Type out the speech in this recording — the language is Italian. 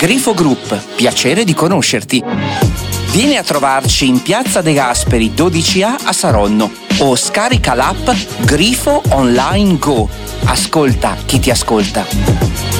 Grifo Group, piacere di conoscerti. Vieni a trovarci in Piazza De Gasperi 12A a Saronno o scarica l'app Grifo Online Go. Ascolta chi ti ascolta.